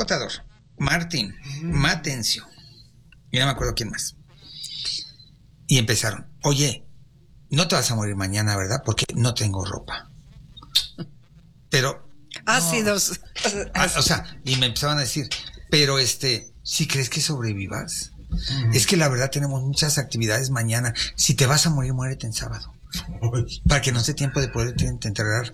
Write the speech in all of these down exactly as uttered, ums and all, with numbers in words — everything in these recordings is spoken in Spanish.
Cotador, Martín, uh-huh. Matencio, y no me acuerdo quién más. Y empezaron, oye, no te vas a morir mañana, ¿verdad? Porque no tengo ropa. Pero... Ácidos. No, ah, o sea, y me empezaban a decir, pero este, ¿si crees que sobrevivas? Uh-huh. Es que la verdad tenemos muchas actividades mañana. Si te vas a morir, muérete en sábado. Para que no esté tiempo de poder enterrar.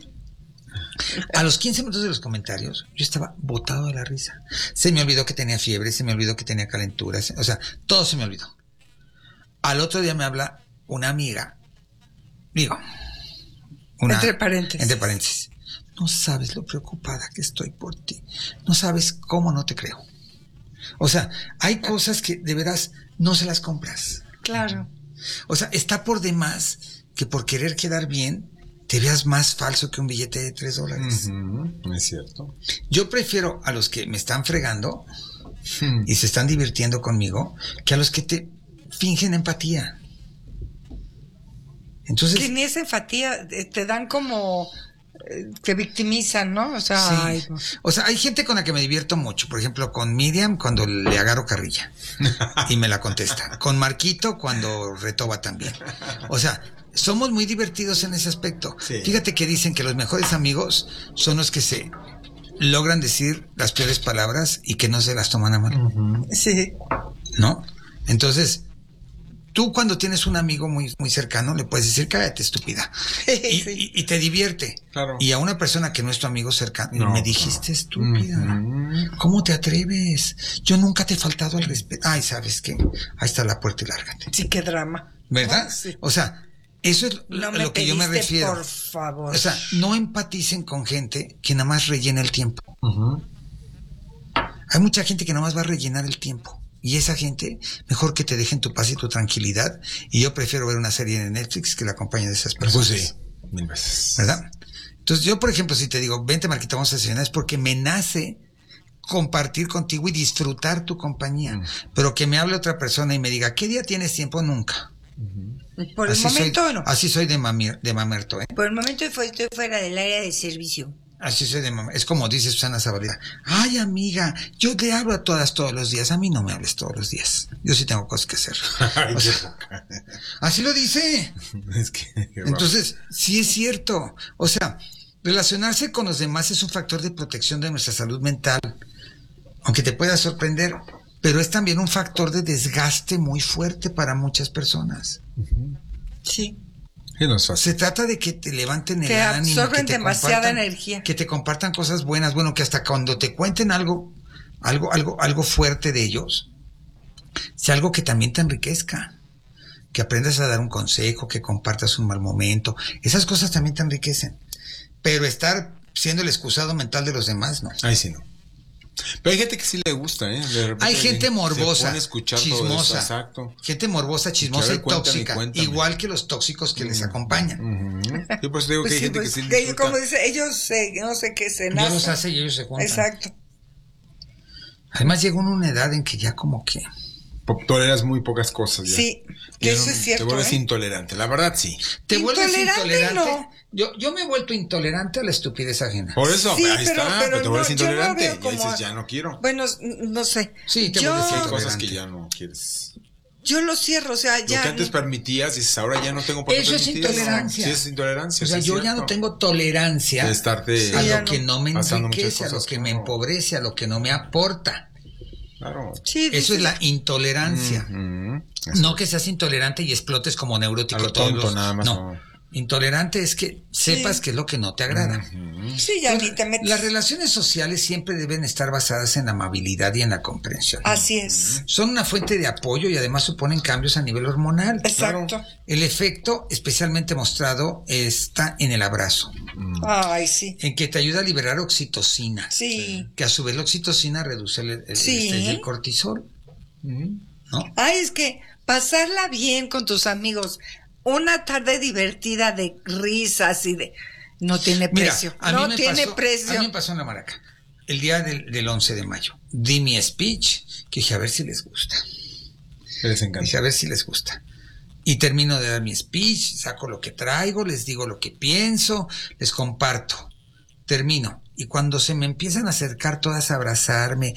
A los quince minutos de los comentarios, yo estaba botado de la risa. Se me olvidó que tenía fiebre, se me olvidó que tenía calenturas, o sea, todo se me olvidó. Al otro día me habla una amiga, digo, una, entre paréntesis. Entre paréntesis. No sabes lo preocupada que estoy por ti. No sabes cómo no te creo. O sea, hay cosas que de veras no se las compras. Claro. O sea, está por demás que por querer quedar bien te veas más falso que un billete de tres dólares. Uh-huh, es cierto. Yo prefiero a los que me están fregando hmm. y se están divirtiendo conmigo que a los que te fingen empatía. Entonces, que ni esa empatía te dan como... te victimizan, ¿no? O sea, sí. ay, no. O sea, hay gente con la que me divierto mucho. Por ejemplo, con Miriam cuando le agarro carrilla y me la contesta. Con Marquito cuando retoba también. O sea, somos muy divertidos en ese aspecto. Sí. Fíjate que dicen que los mejores amigos son los que se logran decir las peores palabras y que no se las toman a mal. Uh-huh. Sí. ¿No? Entonces, tú cuando tienes un amigo muy, muy cercano le puedes decir, cállate, estúpida. Y, sí. y, y te divierte. Claro. Y a una persona que no es tu amigo cercano, no, me dijiste no. estúpida. Uh-huh. ¿Cómo te atreves? Yo nunca te he faltado al respeto. Ay, ¿sabes qué? Ahí está la puerta y lárgate. Sí, qué drama. ¿Verdad? Oh, sí. O sea, eso es no a me lo que yo me refiero. Por favor. O sea, no empaticen con gente que nada más rellena el tiempo. Uh-huh. Hay mucha gente que nada más va a rellenar el tiempo. Y esa gente, mejor que te dejen tu paz y tu tranquilidad. Y yo prefiero ver una serie de Netflix que la acompañe de esas personas. Pues sí, mil veces. ¿Verdad? Entonces yo, por ejemplo, si te digo, vente Marquita, vamos a cenar, es porque me nace compartir contigo y disfrutar tu compañía. Mm. Pero que me hable otra persona y me diga, ¿qué día tienes tiempo? Nunca. Uh-huh. Por así el momento soy, no. Así soy de, mamir, de mamerto, ¿eh? Por el momento estoy fuera del área de servicio. Así soy de mamá. Es como dice Susana Zabaleta. Ay, amiga, yo te hablo a todas todos los días. A mí no me hables todos los días. Yo sí tengo cosas que hacer. O sea, así lo dice. Es que, entonces, sí es cierto. O sea, relacionarse con los demás es un factor de protección de nuestra salud mental. Aunque te pueda sorprender, pero es también un factor de desgaste muy fuerte para muchas personas. Uh-huh. Sí. No se trata de que te levanten el que ánimo, absorben que te demasiada energía, que te compartan cosas buenas, bueno, que hasta cuando te cuenten algo, algo, algo, algo fuerte de ellos, sea algo que también te enriquezca, que aprendas a dar un consejo, que compartas un mal momento, esas cosas también te enriquecen, pero estar siendo el excusado mental de los demás, no. Ahí sí no. Pero hay gente que sí le gusta, ¿eh? De repente hay gente morbosa, chismosa, exacto. Gente morbosa, chismosa y, y tóxica, cuéntame. Igual que los tóxicos que mm. les acompañan. Uh-huh. Yo pues digo pues que hay sí, gente pues, que sí que como dice, ellos se, no sé qué se nacen. Dios los hace y ellos se juntan. Exacto. Además llegó una edad en que ya como que toleras muy pocas cosas ya. Sí, que eso no, es cierto. Te vuelves ¿eh? intolerante, la verdad sí. Te vuelves intolerante. No. Yo, yo me he vuelto intolerante a la estupidez ajena. Por eso, sí, ahí pero, está, pero, pero te vuelves no, intolerante. No ya como... dices, ya no quiero. Bueno, no sé. Sí, te yo... vuelves Hay intolerante. cosas que ya no quieres. Yo lo cierro, o sea, ya. Lo que antes permitías, dices, ahora ya no tengo por qué Eso permitir. es intolerancia. Sí, es intolerancia. O sea, sí, yo cierto. ya no tengo tolerancia de estarte a lo no, que no me enriquece, cosas, a lo que claro. me empobrece, a lo que no me aporta. Claro. Sí, eso es la intolerancia. Mm-hmm. No que seas intolerante y explotes como neurótico. A lo tonto, todos los... nada más. No. no. Intolerante es que sepas sí. que es lo que no te agrada. Uh-huh. Sí, ya ni te metes. Las relaciones sociales siempre deben estar basadas en la amabilidad y en la comprensión. Así es. Son una fuente de apoyo y además suponen cambios a nivel hormonal. Exacto. Claro. El efecto especialmente mostrado está en el abrazo. Mm. Ay, sí. En que te ayuda a liberar oxitocina. Sí. Que a su vez la oxitocina reduce el, el, sí. el, el cortisol. ¿No? Ay, es que pasarla bien con tus amigos. Una tarde divertida de risas y de... No tiene precio. Mira, a no mí me tiene pasó, precio. A mí me pasó en la Maraca. El día del, del once de mayo. Di mi speech, que dije a ver si les gusta. Les encanta. Dije a ver si les gusta. Y termino de dar mi speech, saco lo que traigo, les digo lo que pienso, les comparto. Termino. Y cuando se me empiezan a acercar todas a abrazarme